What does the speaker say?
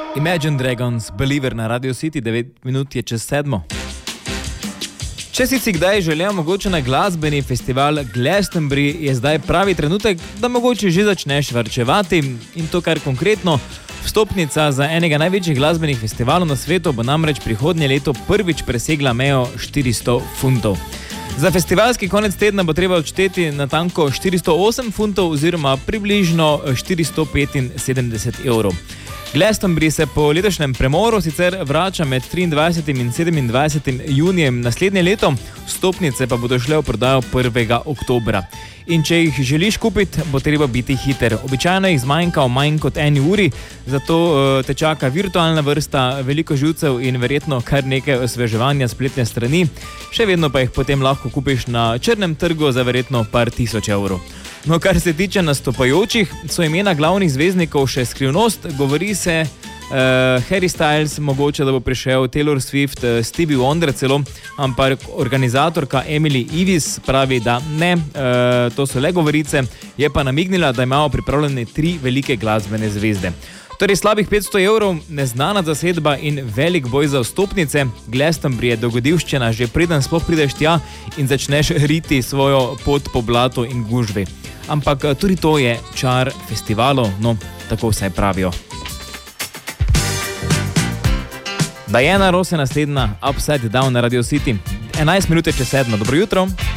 Imagine Dragons, Believer na Radio City, 9 minut je čez 7. Če si kdaj želel mogoče na glasbeni festival Glastonbury, je zdaj pravi trenutek, da mogoče že začneš varčevati in to kar konkretno. Vstopnica za enega največjih glasbenih festivalov na svetu bo namreč prihodnje leto prvič presegla mejo 400 funtov. Za festivalski konec tedna bo treba odšteti natanko 408 funtov oziroma približno 475 evrov. Glastonbury se po letošnjem premoru sicer vrača med 23. in 27. junijem naslednje leto, vstopnice pa bodo šle v prodajo 1. oktobra. In če jih želiš kupiti, bo treba biti hiter. Običajno jih zmanjka v manj kot 1 uri, zato te čaka virtualna vrsta, veliko živcev in verjetno kar nekaj osveževanja spletne strani. Še vedno pa jih potem lahko kupiš na črnem trgu za verjetno par tisoč evrov. No, kar se tiče nastopajočih, so imena glavnih zvezdnikov še skrivnost. Govori se Harry Styles, mogoče da bo prišel, Taylor Swift, Stevie Wonder celo, ampak organizatorka Emily Evis pravi, da ne, to so le govorice, je pa namignila, da imajo pripravljene 3 velike glasbene zvezde. Torej slabih 500 evrov, neznana zasedba in velik boj za vstopnice. Glastonbury je dogodivščina, že preden sploh prideš tja in začneš riti svojo pot po blatu in gužvi. Ampak tudi to je čar festivalov, no, tako vsaj pravijo. Diana Ross je naslednja, Upside Down na Radio City. 11 minut čez 7. Dobro jutro.